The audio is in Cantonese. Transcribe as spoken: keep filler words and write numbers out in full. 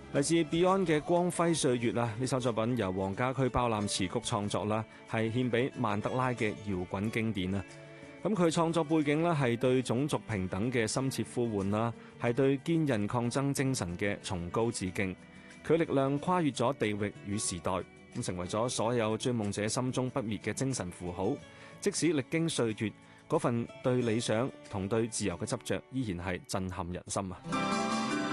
嚟自 Beyond 嘅《光輝歲月》啊，呢首作品由黃家駒包攬詞曲創作啦，係獻俾曼德拉嘅搖滾經典啊。咁佢創作背景呢，係對種族平等嘅深切呼喚啦，係對堅韌抗爭精神嘅崇高致敬。佢力量跨越咗地域與時代，咁成為咗所有追夢者心中不滅嘅精神符號。即使歷經歲月，嗰份對理想同對自由嘅執着，依然係震撼人心啊！